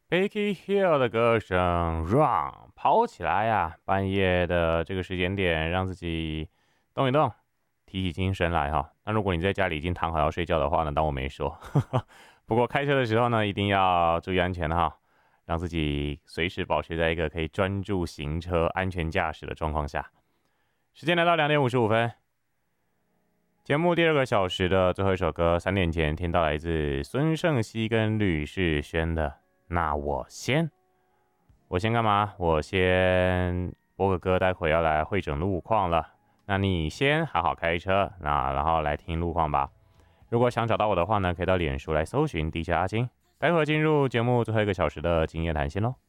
Becky Hill 的歌声 Run 跑起来呀！半夜的这个时间点，让自己动一动，提起精神来哈。那如果你在家里已经躺好要睡觉的话呢，当我没说。不过开车的时候呢，一定要注意安全哈，让自己随时保持在一个可以专注行车、安全驾驶的状况下。时间来到2:55，节目第二个小时的最后一首歌，3点前听到来自孙盛希跟吕士轩的。那我先干嘛？我先播个歌，待会要来会诊路况了。那你先好好开车，然后来听路况吧。如果想找到我的话呢，可以到脸书来搜寻 DJ 阿金。待会进入节目最后一个小时的经验谈心喽。